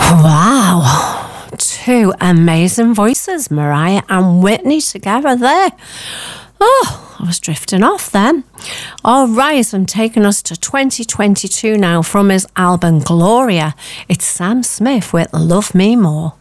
Wow. Two amazing voices, Mariah and Whitney together there. Oh, I was drifting off then. All right, I'm taking us to 2022 now from his album Gloria. It's Sam Smith with Love Me More.